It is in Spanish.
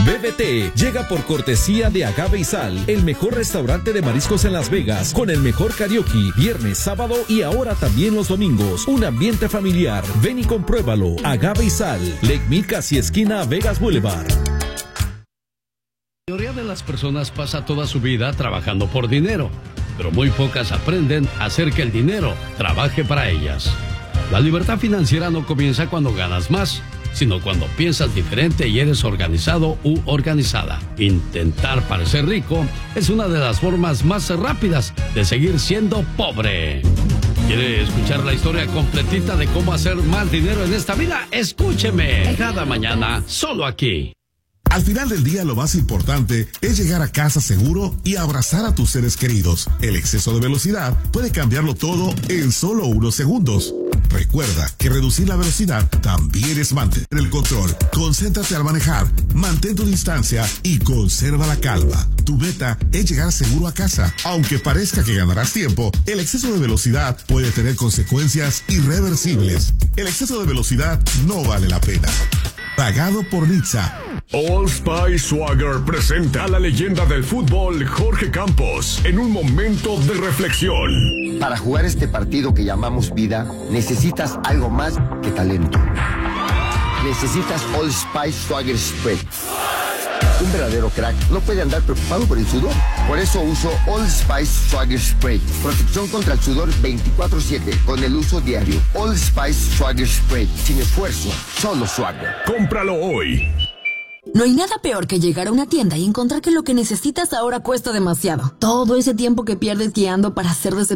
BBT llega por cortesía de Agave y Sal, el mejor restaurante de mariscos en Las Vegas, con el mejor karaoke, viernes, sábado y ahora también los domingos. Un ambiente familiar. Ven y compruébalo. Agave y Sal, Lake Mead, casi esquina Vegas Boulevard. La mayoría de las personas pasa toda su vida trabajando por dinero, pero muy pocas aprenden a hacer que el dinero trabaje para ellas. La libertad financiera no comienza cuando ganas más, sino cuando piensas diferente y eres organizado u organizada. Intentar parecer rico es una de las formas más rápidas de seguir siendo pobre. ¿Quiere escuchar la historia completita de cómo hacer más dinero en esta vida? Escúcheme cada mañana, solo aquí. Al final del día, lo más importante es llegar a casa seguro y abrazar a tus seres queridos. El exceso de velocidad puede cambiarlo todo en solo unos segundos. Recuerda que reducir la velocidad también es mantener el control. Concéntrate al manejar, mantén tu distancia y conserva la calma. Tu meta es llegar seguro a casa. Aunque parezca que ganarás tiempo, el exceso de velocidad puede tener consecuencias irreversibles. El exceso de velocidad no vale la pena. Pagado por Nizza. Old Spice Swagger presenta a la leyenda del fútbol Jorge Campos en un momento de reflexión. Para jugar este partido que llamamos vida, necesitas algo más que talento. Necesitas Old Spice Swagger Spray. Un verdadero crack no puede andar preocupado por el sudor. Por eso uso Old Spice Swagger Spray. Protección contra el sudor 24/7 con el uso diario. Old Spice Swagger Spray. Sin esfuerzo, solo Swagger. Cómpralo hoy. No hay nada peor que llegar a una tienda y encontrar que lo que necesitas ahora cuesta demasiado. Todo ese tiempo que pierdes guiando para hacer